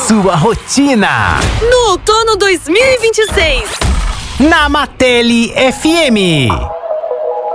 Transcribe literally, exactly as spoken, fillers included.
sua rotina. No outono dois mil e vinte e seis. Na Matele F M.